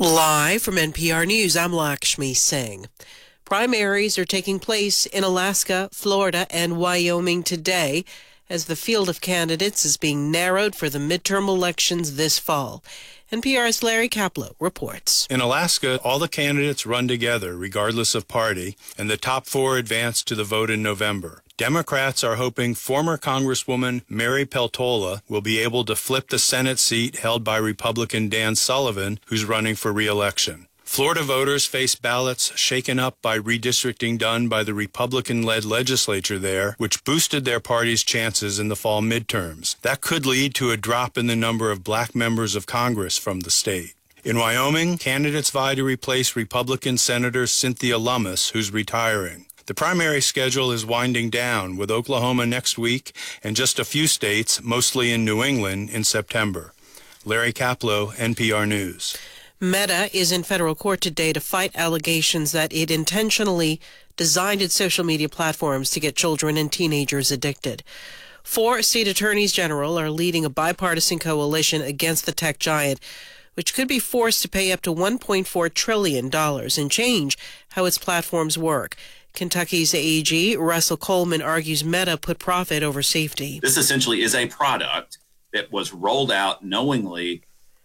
Live from NPR News, I'm Lakshmi Singh. Primaries are taking place in Alaska, Florida, and Wyoming today as the field of candidates is being narrowed for the midterm elections this fall. NPR's Larry Kaplow reports. In Alaska, all the candidates run together, regardless of party, and the top four advance to the vote in November. Democrats are hoping former Congresswoman Mary Peltola will be able to flip the Senate seat held by Republican Dan Sullivan, who's running for re-election. Florida voters face ballots shaken up by redistricting done by the Republican-led legislature there, which boosted their party's chances in the fall midterms. That could lead to a drop in the number of black members of Congress from the state. In Wyoming, candidates vie to replace Republican Senator Cynthia Lummis, who's retiring. The primary schedule is winding down, with Oklahoma next week and just a few states, mostly in New England, in September. Larry Kaplow, NPR News. Meta is in federal court today to fight allegations that it intentionally designed its social media platforms to get children and teenagers addicted. 4 state attorneys general are leading a bipartisan coalition against the tech giant, which could be forced to pay up to $1.4 trillion and change how its platforms work. Kentucky's AG, Russell Coleman, argues Meta put profit over safety. This essentially is a product that was rolled out knowingly,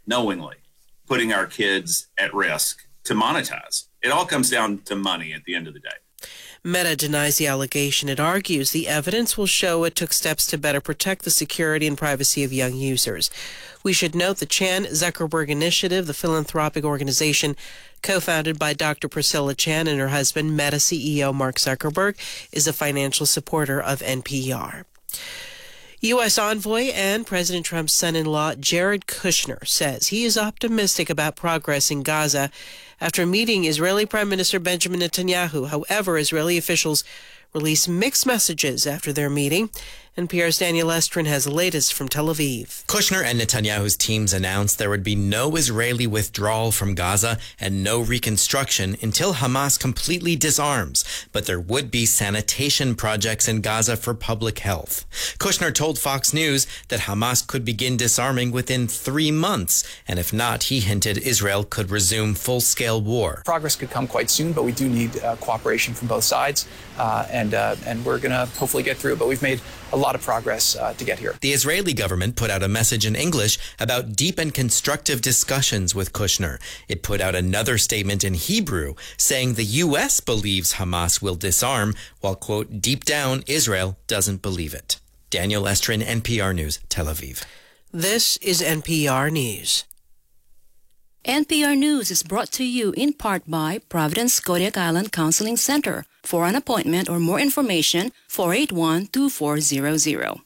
putting our kids at risk to monetize. It all comes down to money at the end of the day. Meta denies the allegation. It argues the evidence will show it took steps to better protect the security and privacy of young users. We should note the Chan Zuckerberg Initiative, the philanthropic organization co-founded by Dr. Priscilla Chan and her husband, Meta CEO Mark Zuckerberg, is a financial supporter of NPR. U.S. envoy and President Trump's son-in-law Jared Kushner says he is optimistic about progress in Gaza after meeting Israeli Prime Minister Benjamin Netanyahu. However, Israeli officials released mixed messages after their meeting. NPR's Daniel Estrin has the latest from Tel Aviv. Kushner and Netanyahu's teams announced there would be no Israeli withdrawal from Gaza and no reconstruction until Hamas completely disarms, but there would be sanitation projects in Gaza for public health. Kushner told Fox News that Hamas could begin disarming within 3 months, and if not, he hinted Israel could resume full-scale war. Progress could come quite soon, but we do need cooperation from both sides, and we're going to hopefully get through it, but we've made a lot of progress to get here. The Israeli government put out a message in English about deep and constructive discussions with Kushner. It put out another statement in Hebrew saying the U.S. believes Hamas will disarm, while, quote, deep down, Israel doesn't believe it. Daniel Estrin, NPR News, Tel Aviv. This is NPR News. NPR News is brought to you in part by Providence Kodiak Island Counseling Center. For an appointment or more information, 481-2400.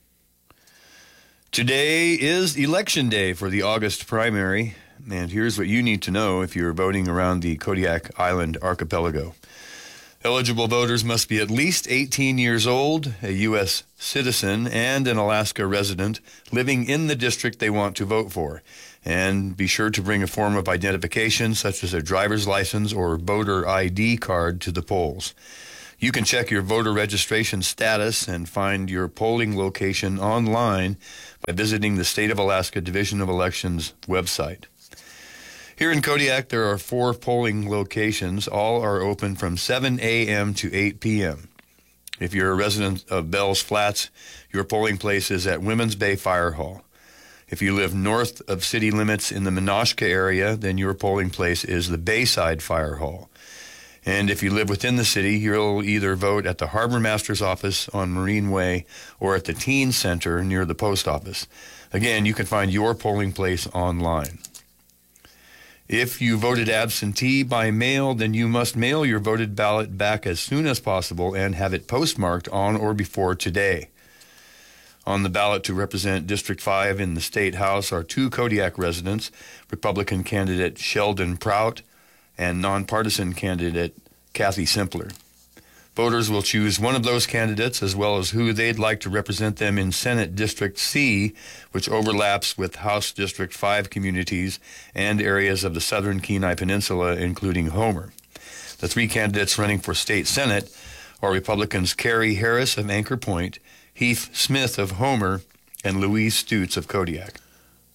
Today is Election Day for the August primary, and here's what you need to know if you're voting around the Kodiak Island archipelago. Eligible voters must be at least 18 years old, a U.S. citizen, and an Alaska resident living in the district they want to vote for. And be sure to bring a form of identification, such as a driver's license or voter ID card, to the polls. You can check your voter registration status and find your polling location online by visiting the State of Alaska Division of Elections website. Here in Kodiak, there are 4 polling locations. All are open from 7 a.m. to 8 p.m. If you're a resident of Bells Flats, your polling place is at Women's Bay Fire Hall. If you live north of city limits in the Menasha area, then your polling place is the Bayside Fire Hall. And if you live within the city, you'll either vote at the Harbor Master's office on Marine Way or at the Teen Center near the post office. Again, you can find your polling place online. If you voted absentee by mail, then you must mail your voted ballot back as soon as possible and have it postmarked on or before today. On the ballot to represent District 5 in the State House are 2 Kodiak residents, Republican candidate Sheldon Prout and nonpartisan candidate Kathy Simpler. Voters will choose one of those candidates as well as who they'd like to represent them in Senate District C, which overlaps with House District 5 communities and areas of the southern Kenai Peninsula, including Homer. The 3 candidates running for State Senate are Republicans Carrie Harris of Anchor Point, Heath Smith of Homer, and Louise Stutz of Kodiak.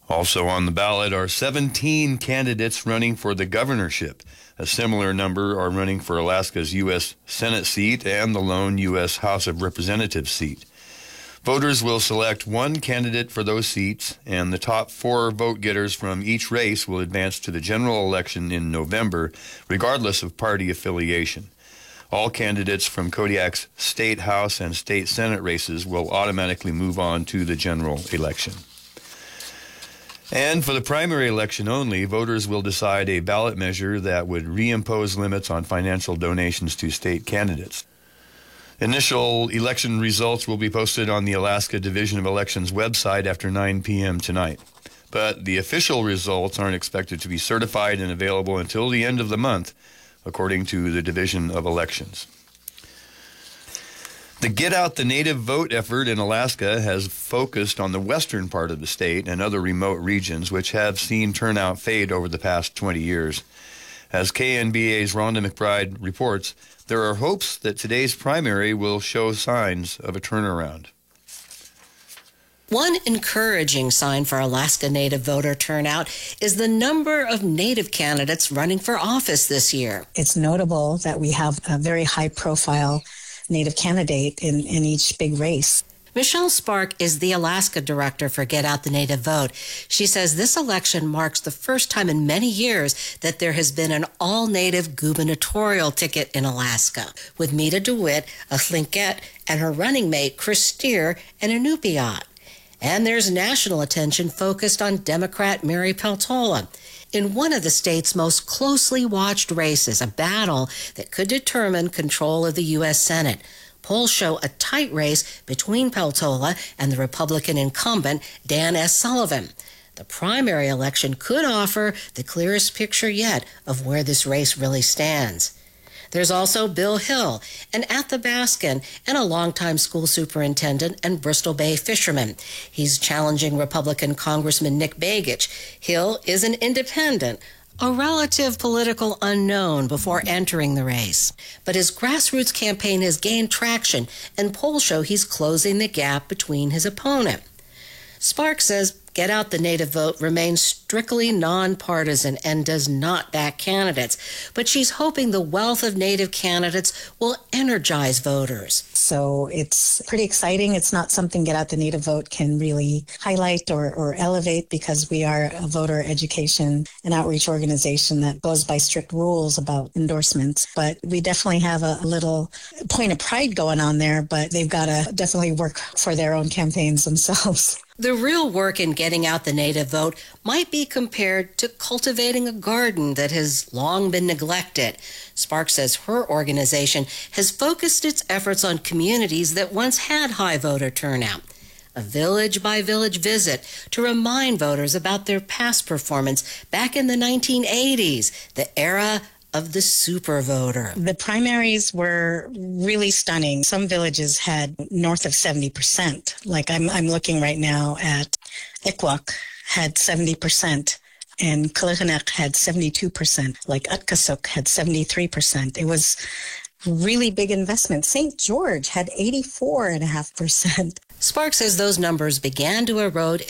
Also on the ballot are 17 candidates running for the governorship. A similar number are running for Alaska's U.S. Senate seat and the lone U.S. House of Representatives seat. Voters will select one candidate for those seats, and the top 4 vote-getters from each race will advance to the general election in November, regardless of party affiliation. All candidates from Kodiak's state House and state Senate races will automatically move on to the general election. And for the primary election only, voters will decide a ballot measure that would reimpose limits on financial donations to state candidates. Initial election results will be posted on the Alaska Division of Elections website after 9 p.m. tonight. But the official results aren't expected to be certified and available until the end of the month, according to the Division of Elections. The Get Out the Native Vote effort in Alaska has focused on the western part of the state and other remote regions, which have seen turnout fade over the past 20 years. As KNBA's Rhonda McBride reports, there are hopes that today's primary will show signs of a turnaround. One encouraging sign for Alaska Native voter turnout is the number of Native candidates running for office this year. It's notable that we have a very high-profile Native candidate in each big race. Michelle Spark is the Alaska director for Get Out the Native Vote. She says this election marks the first time in many years that there has been an all-Native gubernatorial ticket in Alaska, with Mita DeWitt, a Tlingit, and her running mate, Chris Steer, an Inupiat. And there's national attention focused on Democrat Mary Peltola in one of the state's most closely watched races, a battle that could determine control of the U.S. Senate. Polls show a tight race between Peltola and the Republican incumbent, Dan S. Sullivan. The primary election could offer the clearest picture yet of where this race really stands. There's also Bill Hill, an Athabascan and a longtime school superintendent and Bristol Bay fisherman. He's challenging Republican Congressman Nick Begich. Hill is an independent, a relative political unknown before entering the race. But his grassroots campaign has gained traction, and polls show he's closing the gap between his opponent. Spark says Get Out the Native Vote remains strictly nonpartisan and does not back candidates, but she's hoping the wealth of Native candidates will energize voters. So it's pretty exciting. It's not something Get Out the Native Vote can really highlight or elevate, because we are a voter education and outreach organization that goes by strict rules about endorsements. But we definitely have a little point of pride going on there, but they've got to definitely work for their own campaigns themselves. The real work in getting out the Native vote might be compared to cultivating a garden that has long been neglected. Spark says her organization has focused its efforts on communities that once had high voter turnout. A village-by-village visit to remind voters about their past performance back in the 1980s, the era of the super voter. The primaries were really stunning. Some villages had north of 70%. Like I'm looking right now at Ikwak had 70%, and Kalihanek had 72%. Like Utkasuk had 73%. It was really big investment. St. George had 84.5%. Spark says those numbers began to erode